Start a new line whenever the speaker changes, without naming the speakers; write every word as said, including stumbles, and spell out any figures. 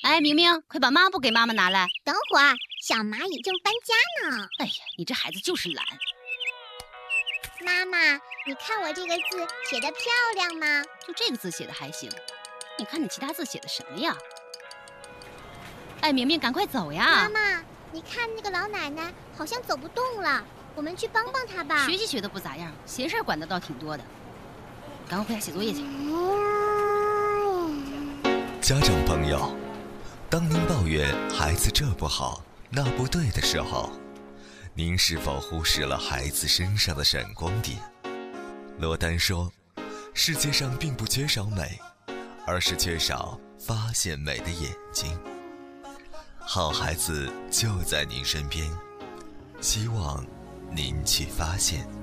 哎，明明，快把抹布给妈妈拿来。
等会儿，小蚂蚁正搬家呢。
哎呀，你这孩子就是懒。
妈妈，你看我这个字写得漂亮吗？
就这个字写的还行，你看你其他字写的什么呀？哎，明明，赶快走呀！
妈妈，你看那个老奶奶好像走不动了，我们去帮帮她吧。
学习学的不咋样，闲事管的倒挺多的。赶快回家写作业去。
家长朋友，当您抱怨孩子这不好那不对的时候，您是否忽视了孩子身上的闪光点？罗丹说，世界上并不缺少美，而是缺少发现美的眼睛。好孩子就在您身边，希望您去发现。